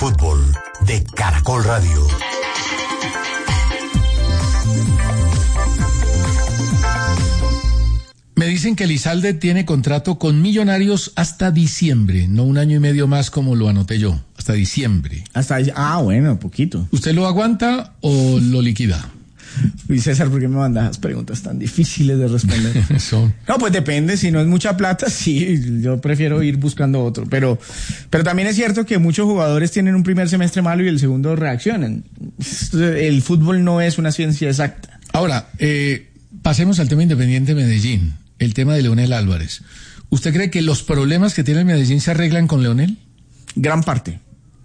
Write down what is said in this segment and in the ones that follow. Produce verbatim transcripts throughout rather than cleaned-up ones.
fútbol de Caracol Radio. Me dicen que Elizalde tiene contrato con Millonarios hasta diciembre, no un año y medio más como lo anoté yo, hasta diciembre. Hasta ah, bueno, poquito. ¿Usted lo aguanta o lo liquida? Uy, César, ¿por qué me mandas preguntas tan difíciles de responder? Son. No, pues depende, si no es mucha plata, sí, yo prefiero ir buscando otro, pero, pero también es cierto que muchos jugadores tienen un primer semestre malo y el segundo reaccionan. El fútbol no es una ciencia exacta. Ahora, eh, pasemos al tema Independiente Medellín, el tema de Leonel Álvarez. ¿Usted cree que los problemas que tiene el Medellín se arreglan con Leonel? Gran parte.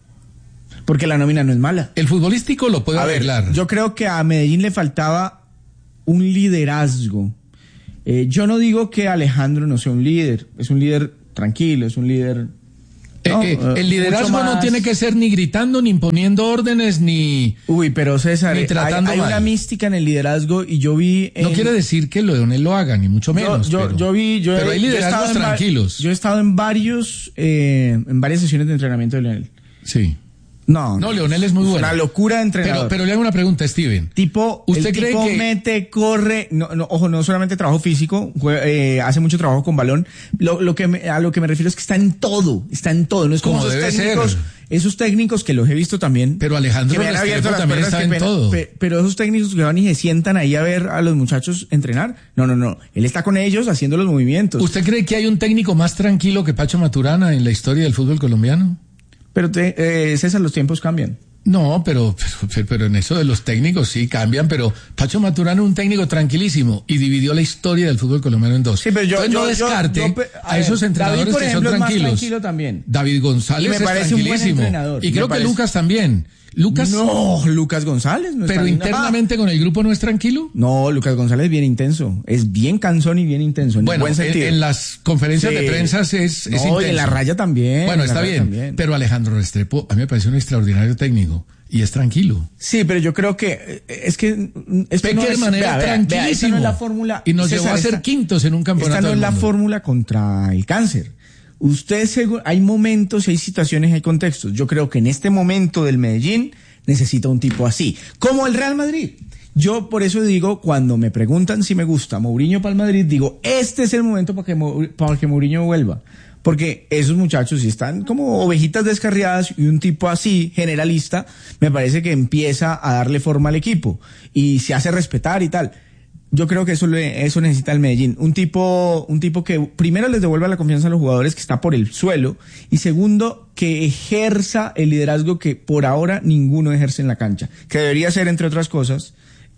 Porque la nómina no es mala. El futbolístico lo puede a arreglar. Ver, yo creo que a Medellín le faltaba un liderazgo. Eh, yo no digo que Alejandro no sea un líder. Es un líder tranquilo, es un líder... No, eh, eh, el liderazgo más... no tiene que ser ni gritando, ni imponiendo órdenes, ni... Uy, pero César, ni tratando hay, hay mal. una mística en el liderazgo y yo vi... En... No quiere decir que Leonel lo haga, ni mucho menos. Yo, yo, pero, yo vi... Yo pero he, hay liderazgos yo he tranquilos. En, yo he estado en varios, eh, en varias sesiones de entrenamiento de Leonel. Sí. No, no, Leonel es muy bueno. Una locura de entrenador. Pero, pero le hago una pregunta, Steven. Tipo, ¿usted el cree tipo que mete, corre, no, no, ojo, no solamente trabajo físico, eh, hace mucho trabajo con balón. Lo, lo que me, a lo que me refiero es que está en todo, está en todo. No es como, como esos debe técnicos, ser. Esos técnicos que los he visto también. Pero Alejandro Restrepo también está en todo. Pe, pero esos técnicos que van y se sientan ahí a ver a los muchachos entrenar. No, no, no. Él está con ellos haciendo los movimientos. ¿Usted cree que hay un técnico más tranquilo que Pacho Maturana en la historia del fútbol colombiano? Pero te, eh, César, los tiempos cambian. No, pero, pero pero en eso de los técnicos sí cambian, pero Pacho Maturana es un técnico tranquilísimo y dividió la historia del fútbol colombiano en dos. Sí, pero yo, Entonces yo, no descarte yo, yo, a, a esos ver, entrenadores David, por que ejemplo, son tranquilos. Es más tranquilo también. David González y me es parece tranquilísimo. Un buen entrenador. Y creo me que parece... Lucas también. Lucas. No, Lucas González. No pero internamente con el grupo no es tranquilo. No, Lucas González es bien intenso. Es bien cansón y bien intenso. En bueno, buen sentido. En, en las conferencias sí. de prensa es, es no, intenso. Y en la raya también. Bueno, está bien. También. Pero Alejandro Restrepo, a mí me parece un extraordinario técnico. Y es tranquilo. Sí, pero yo creo que es que esto Peque no de es, manera vea, tranquilísimo. Vea, esta no es la fórmula. Y nos César, llevó a ser esta, quintos en un campeonato. Esta no del es la mundo. fórmula contra el cáncer. Usted, hay momentos, hay situaciones, hay contextos. Yo creo que en este momento del Medellín necesita un tipo así, como el Real Madrid. Yo por eso digo, cuando me preguntan si me gusta Mourinho para el Madrid, digo, este es el momento para que, para que Mourinho vuelva. Porque esos muchachos, si están como ovejitas descarriadas y un tipo así, generalista, me parece que empieza a darle forma al equipo y se hace respetar y tal. Yo creo que eso, le, eso necesita el Medellín. Un tipo, un tipo que primero les devuelva la confianza a los jugadores, que está por el suelo, y segundo, que ejerza el liderazgo que por ahora ninguno ejerce en la cancha. Que debería ser, entre otras cosas,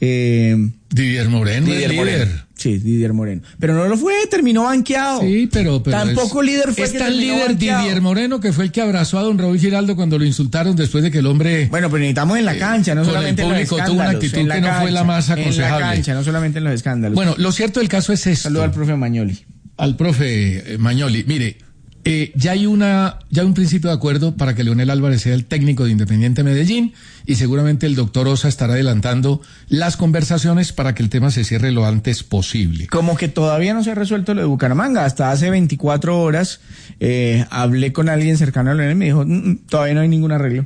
eh, Didier Moreno, Didier el Moreno. líder. Sí, Didier Moreno. Pero no lo fue, terminó banqueado. Sí, pero, pero tampoco es, líder fue es que tan terminó líder banqueado. Didier Moreno, que fue el que abrazó a don Raúl Giraldo cuando lo insultaron después de que el hombre. Bueno, pero necesitamos en la cancha, no con solamente el en los público escándalos. tuvo una actitud en la que no cancha, fue la más aconsejable. En la cancha, no solamente en los escándalos. Bueno, lo cierto del caso es esto. Saludo al profe Magnoli. Al profe eh, Magnoli. Mire, eh, ya hay una, ya hay un principio de acuerdo para que Leonel Álvarez sea el técnico de Independiente Medellín y seguramente el doctor Osa estará adelantando las conversaciones para que el tema se cierre lo antes posible. Como que todavía no se ha resuelto lo de Bucaramanga. Hasta hace veinticuatro horas eh, hablé con alguien cercano a Leonel y me dijo, mm, todavía no hay ningún arreglo.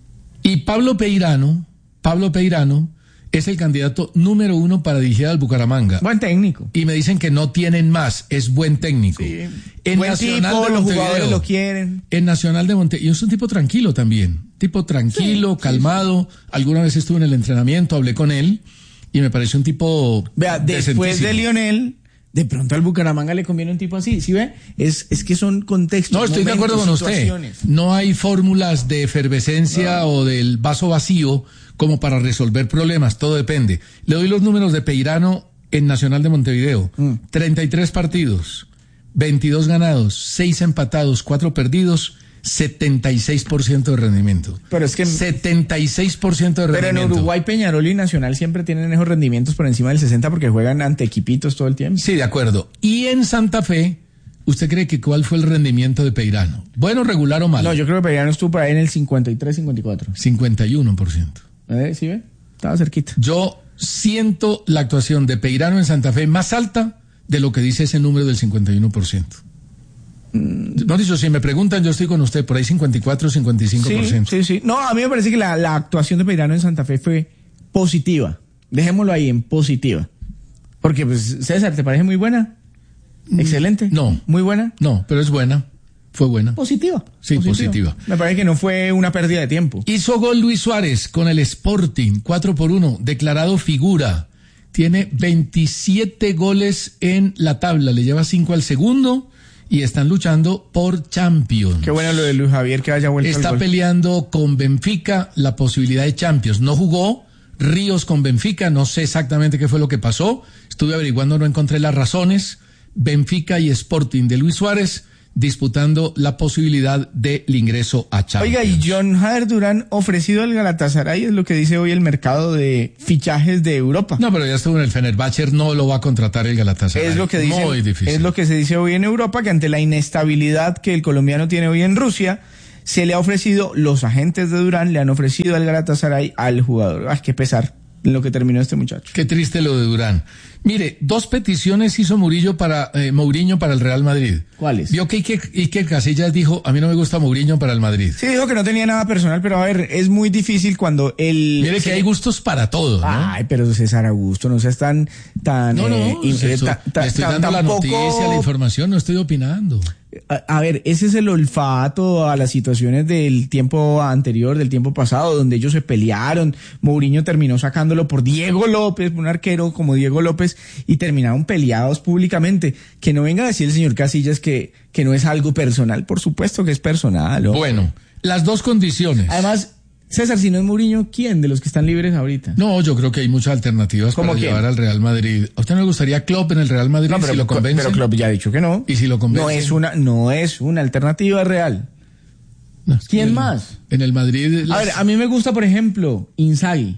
Y Pablo Peirano, Pablo Peirano es el candidato número uno para dirigir al Bucaramanga. Buen técnico. Y me dicen que no tienen más, es buen técnico. Sí. En buen Nacional tipo, de los Montevideo, jugadores lo quieren. En Nacional de Montevideo, y es un tipo tranquilo también, tipo tranquilo, sí, calmado. Sí, sí. Alguna vez estuve en el entrenamiento, hablé con él y me pareció un tipo. Vea, después de Lionel, de pronto al Bucaramanga le conviene un tipo así, ¿sí ve? Es, es que son contextos. No, estoy momentos, de acuerdo con usted. No hay fórmulas de efervescencia no. o del vaso vacío como para resolver problemas, todo depende. Le doy los números de Peirano en Nacional de Montevideo. Mm. treinta y tres partidos, veintidós ganados, seis empatados, cuatro perdidos, setenta y seis por ciento de rendimiento. Pero es que setenta y seis por ciento de rendimiento. Pero en Uruguay, Peñarol y Nacional siempre tienen esos rendimientos por encima del sesenta porque juegan ante equipitos todo el tiempo. Sí, de acuerdo. Y en Santa Fe, ¿usted cree que cuál fue el rendimiento de Peirano? ¿Bueno, regular o malo? No, yo creo que Peirano estuvo por ahí en el cincuenta y tres, cincuenta y cuatro. cincuenta y uno por ciento. ¿Eh? ¿Sí ve? Estaba cerquita. Yo siento la actuación de Peirano en Santa Fe más alta de lo que dice ese número del cincuenta y uno por ciento. No, dicho, si me preguntan, yo estoy con usted, por ahí cincuenta y cuatro, cincuenta y cinco por ciento. Sí, sí, sí. No, a mí me parece que la, la actuación de Peirano en Santa Fe fue positiva. Dejémoslo ahí en positiva. Porque, pues, César, ¿te parece muy buena? Excelente. No. ¿Muy buena? No, pero es buena. Fue buena. Positiva. Sí, positiva. positiva. Me parece que no fue una pérdida de tiempo. Hizo gol Luis Suárez con el Sporting, cuatro por uno, declarado figura. Tiene veintisiete goles en la tabla, le lleva cinco al segundo y están luchando por Champions. Qué bueno lo de Luis Javier que haya vuelto Está al gol. peleando con Benfica la posibilidad de Champions. No jugó Ríos con Benfica, no sé exactamente qué fue lo que pasó. Estuve averiguando, no encontré las razones. Benfica y Sporting de Luis Suárez disputando la posibilidad del ingreso a Champions. Oiga, y John Jader Durán ofrecido al Galatasaray, es lo que dice hoy el mercado de fichajes de Europa. No, pero ya estuvo en el Fenerbahce, no lo va a contratar el Galatasaray. Es lo que dice, muy difícil. Es lo que se dice hoy en Europa, que ante la inestabilidad que el colombiano tiene hoy en Rusia, se le ha ofrecido, los agentes de Durán le han ofrecido al Galatasaray al jugador. Ay, qué pesar lo que terminó este muchacho. Qué triste lo de Durán. Mire, dos peticiones hizo Murillo para eh, Mourinho para el Real Madrid. ¿Cuáles? Vio que Iker, Iker Casillas dijo, a mí no me gusta Mourinho para el Madrid. Sí, dijo que no tenía nada personal, pero a ver, es muy difícil cuando el... Mire que hay gustos para todo, ¿no? Ay, pero César Augusto, no seas tan... tan no, no, eh, eso, ta, ta, le estoy ta, dando la tampoco... noticia, la información, no estoy opinando. A, a ver, ese es el olfato a las situaciones del tiempo anterior, del tiempo pasado, donde ellos se pelearon. Mourinho terminó sacándolo por Diego López, un arquero como Diego López, y terminaron peleados públicamente. Que no venga a decir el señor Casillas que, que no es algo personal. Por supuesto que es personal. ¿O? Bueno, las dos condiciones. Además, César, si no es Mourinho, ¿quién de los que están libres ahorita? No, yo creo que hay muchas alternativas para quién? llevar al Real Madrid. ¿A usted no le gustaría Klopp en el Real Madrid No, pero, si lo convence? pero Klopp ya ha dicho que no. ¿Y si lo convence? No es una, no es una alternativa real. No, es ¿Quién el, más? En el Madrid... Las... A ver, a mí me gusta, por ejemplo, Inzaghi.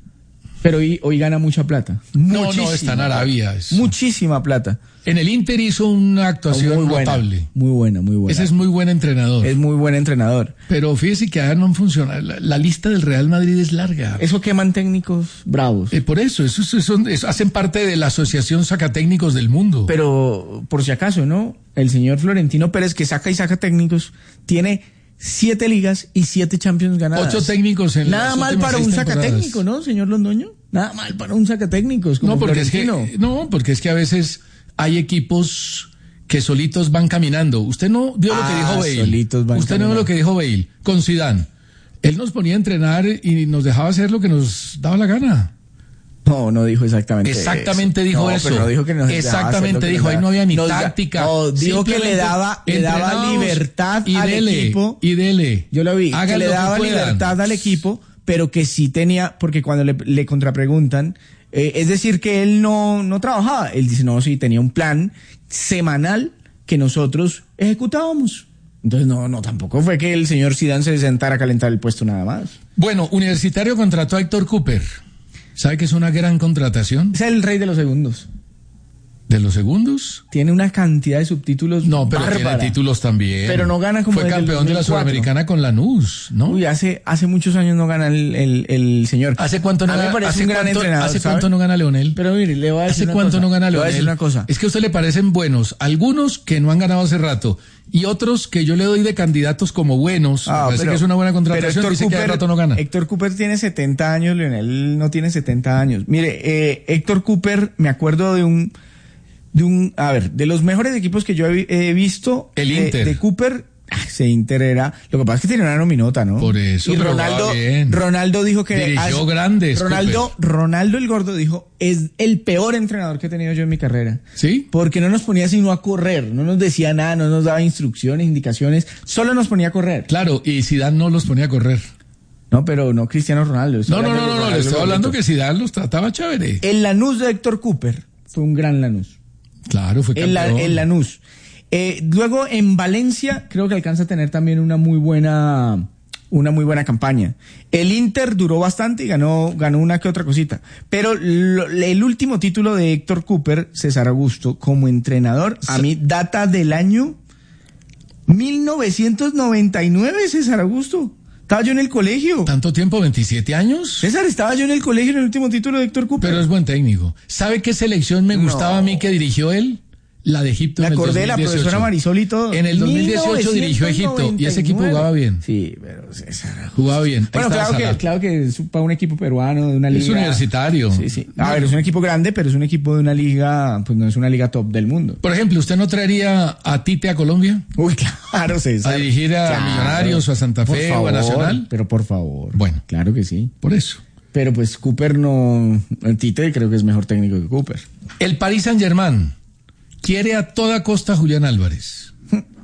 Pero hoy, hoy gana mucha plata. No, Muchísima no, está en Arabia. Eso. Muchísima plata. En el Inter hizo una actuación muy buena, notable. Muy buena, muy buena. Ese es muy buen entrenador. Es muy buen entrenador. Pero fíjese que allá no han funcionado. La, la lista del Real Madrid es larga. Eso queman técnicos bravos. Eh, por eso, eso, eso, eso, eso hacen parte de la Asociación Sacatécnicos del Mundo. Pero, por si acaso, ¿no? El señor Florentino Pérez, que saca y saca técnicos, tiene siete ligas y siete Champions ganadas. Ocho técnicos en Nada las mal para un sacatécnico, ¿no, señor Londoño? Nada mal para un sacatécnicos como no, porque Florentino. Es que, no, porque es que a veces hay equipos que solitos van caminando. Usted no vio ah, lo que dijo Bale. Solitos van Usted caminando. no vio lo que dijo Bale con Zidane. Él nos ponía a entrenar y nos dejaba hacer lo que nos daba la gana. No, no dijo exactamente Exactamente eso. dijo no, eso. Pero no dijo que nos exactamente dijo, ahí no había ni táctica. No, dijo que le daba, le daba libertad y al dele, equipo. Y dele. Yo lo vi, Hagan que le lo daba que libertad al equipo, pero que sí tenía, porque cuando le, le contrapreguntan, eh, es decir, que él no, no trabajaba. Él dice, no, sí, tenía un plan semanal que nosotros ejecutábamos. Entonces, no, no, tampoco fue que el señor Zidane se sentara a calentar el puesto nada más. Bueno, Universitario contrató a Héctor Cooper. ¿Sabe que es una gran contratación? Es el rey de los segundos. ¿De los segundos? Tiene una cantidad de subtítulos No, pero bárbara. tiene títulos también. Pero no gana como Fue desde el campeón de la dos mil cuatro. Sudamericana con Lanús, ¿no? Uy, hace, hace muchos años no gana el, el, el señor. ¿Hace cuánto no a mí me gana, parece hace un gran cuánto, entrenador, ¿hace ¿sabe? cuánto no gana Leonel? Pero mire, le voy a decir ¿Hace una cuánto cosa. no gana Le voy a Leonel? decir una cosa. Es que a usted le parecen buenos. Algunos que no han ganado hace rato. Y otros que yo le doy de candidatos como buenos. Ah, me parece pero- que es una buena contratación. Dice que hace rato no gana. Héctor Cooper tiene setenta años, Leonel no tiene setenta años. Mire, eh, Héctor Cooper, me acuerdo de un, de un, a ver, de los mejores equipos que yo he, he visto. El de, Inter. De Cooper, ah, ese Inter era, lo que pasa es que tiene una nominota, ¿no? Por eso, Y pero Ronaldo, va bien. Ronaldo dijo que. Dirigió grandes, Ronaldo, Cooper. Ronaldo el Gordo dijo, es el peor entrenador que he tenido yo en mi carrera. ¿Sí? Porque no nos ponía sino a correr, no nos decía nada, no nos daba instrucciones, indicaciones, solo nos ponía a correr. Claro, y Zidane no los ponía a correr. No, pero no Cristiano Ronaldo. estoy No, no, hablando no, de no, no, le Ronaldo estoy hablando Gordito. que Zidane los trataba chévere. El Lanús de Héctor Cooper fue un gran Lanús. Claro, fue El, campeón. La- el Lanús. Eh, luego en Valencia creo que alcanza a tener también una muy buena, una muy buena campaña. El Inter duró bastante y ganó, ganó una que otra cosita. Pero lo- el último título de Héctor Cooper, César Augusto, como entrenador, a mí data del año mil novecientos noventa y nueve, César Augusto. Estaba yo en el colegio. ¿Tanto tiempo? ¿veintisiete años? César, estaba yo en el colegio en el último título de Héctor Cooper. Pero es buen técnico. ¿Sabe qué selección me No. gustaba a mí que dirigió él? La de Egipto Me en el acordé de la dos mil dieciocho. profesora Marisol y todo. En el dos mil dieciocho dirigió Egipto y ese equipo jugaba bien. Sí, pero César. Jugaba bien. Ahí Bueno, estaba claro que, Salah. claro que es para un equipo peruano de una liga. Es universitario. Sí, sí. A ver, es un equipo grande, pero es un equipo de una liga, pues no es una liga top del mundo. Por ejemplo, ¿usted no traería a Tite a Colombia? Uy, claro, César. ¿A dirigir a Claro. Millonarios o a Santa Por Fe favor, o a Nacional? Pero por favor. Bueno. Claro que sí. Por eso. Pero pues Cooper no. Tite creo que es mejor técnico que Cooper. El Paris Saint-Germain quiere a toda costa a Julián Álvarez.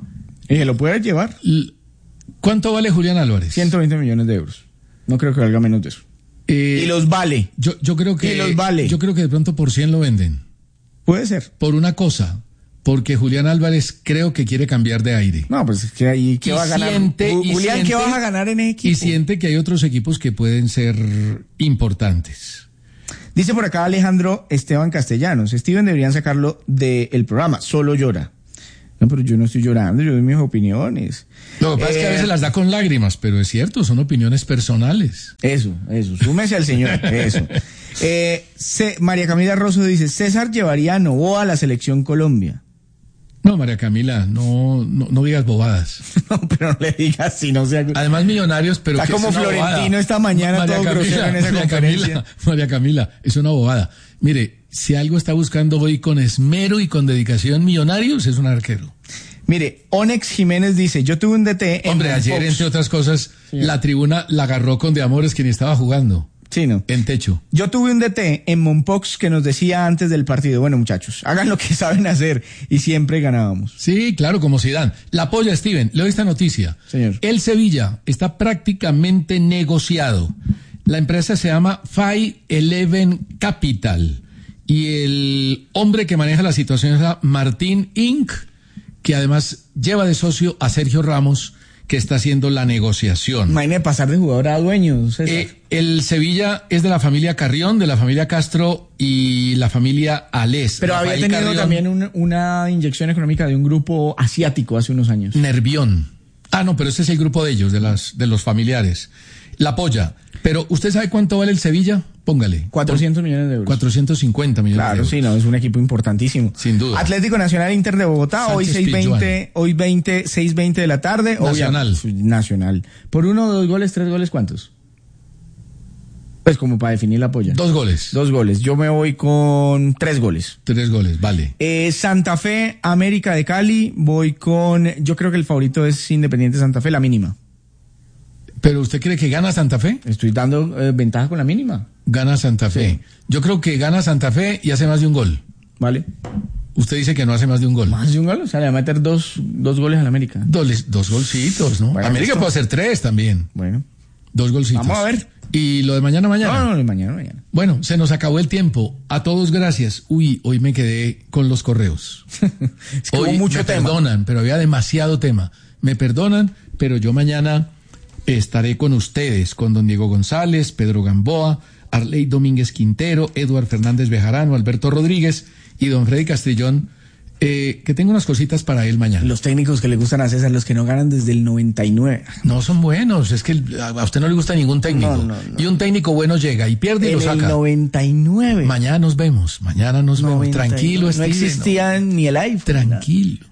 ¿Y se lo puede llevar? L- ¿Cuánto vale Julián Álvarez? ciento veinte millones de euros. No creo que valga menos de eso. Eh, Y los vale. yo, yo creo que y los vale. yo creo que de pronto por cien lo venden. Puede ser. Por una cosa, porque Julián Álvarez creo que quiere cambiar de aire. No, pues es que ahí, ¿qué Y va a ganar? siente- Ju- y Julián, ¿qué siente- vas a ganar en ese equipo? Y siente que hay otros equipos que pueden ser importantes. Dice por acá Alejandro Esteban Castellanos. Steven deberían sacarlo del programa. Solo llora. No, pero yo no estoy llorando, yo doy mis opiniones. Lo que pasa es que a Eh, veces las da con lágrimas, pero es cierto, son opiniones personales. Eso, eso, súmese al señor, eso. Eh, C- María Camila Rosso dice, César llevaría a Novoa a la selección Colombia. No, María Camila, no, no, no digas bobadas. No, pero no le digas si no sea... Además, Millonarios, pero Está que como es una Florentino bobada. esta mañana todo grosero en esa María conferencia. Camila, María Camila, es una bobada. Mire, si algo está buscando hoy con esmero y con dedicación Millonarios, es un arquero. Mire, Onex Jiménez dice, yo tuve un D T en Hombre, ayer, Fox. entre otras cosas, Sí. la tribuna la agarró con de amores que ni estaba jugando. Sí, no. En techo. Yo tuve un D T en Mompox que nos decía antes del partido, bueno muchachos, hagan lo que saben hacer y siempre ganábamos. Sí, claro, como Zidane. La apoya Steven. Le doy esta noticia. Señor. El Sevilla está prácticamente negociado. La empresa se llama Five Eleven Capital. Y el hombre que maneja la situación es a Martín Incorporated, que además lleva de socio a Sergio Ramos, que está haciendo la negociación. Imagínate pasar de jugador a dueño. César. Eh, el Sevilla es de la familia Carrión, de la familia Castro y la familia Alés. Pero había Rafael tenido Carrión, también un- una inyección económica de un grupo asiático hace unos años. Nervión. Ah, no, pero ese es el grupo de ellos, de las de los familiares. La apoya. Pero ¿usted sabe cuánto vale el Sevilla? Póngale. cuatrocientos millones de euros. cuatrocientos cincuenta millones Claro, de euros. sí, no, es un equipo importantísimo. Sin duda. Atlético Nacional Inter de Bogotá, Sánchez hoy seis veinte, hoy veinte, seis veinte de la tarde. Nacional. Obvia- Nacional. Por uno, dos goles, tres goles, ¿cuántos? Pues como para definir la polla. Dos goles. Dos goles. Yo me voy con tres goles. Tres goles, vale. Eh, Santa Fe, América de Cali, voy con, yo creo que el favorito es Independiente Santa Fe, la mínima. ¿Pero usted cree que gana Santa Fe? Estoy dando eh, ventaja con la mínima. Gana Santa Fe. Sí. Yo creo que gana Santa Fe y hace más de un gol. ¿Vale? Usted dice que no hace más de un gol. Más de un gol, o sea, le va a meter dos, dos goles al América. Dos, dos golcitos, ¿no? Bueno, América listo. puede hacer tres también. Bueno. Dos golcitos. Vamos a ver. ¿Y lo de mañana, mañana? No, no, no, mañana, mañana. Bueno, se nos acabó el tiempo. A todos gracias. Uy, hoy me quedé con los correos. Es que Hoy hubo mucho me tema. perdonan, pero había demasiado tema. Me perdonan, pero yo mañana estaré con ustedes, con don Diego González, Pedro Gamboa, Arley Domínguez Quintero, Eduard Fernández Bejarano, Alberto Rodríguez y don Freddy Castrillón, eh, que tengo unas cositas para él mañana. Los técnicos que le gustan a César, los que no ganan desde el noventa y nueve. No son buenos, es que el- a usted no le gusta ningún técnico. No, no, no. Y un técnico bueno llega y pierde y En lo el saca. noventa y nueve. Mañana nos vemos, mañana nos vemos. noventa y nueve. Tranquilo, No Steven, existía ni el iPhone. Tranquilo.